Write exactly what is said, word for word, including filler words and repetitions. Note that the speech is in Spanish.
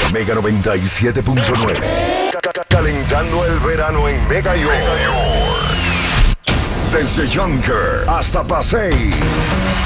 Mega noventa y siete punto nueve. Calentando el verano en Mega York. Desde Junker hasta Pasay.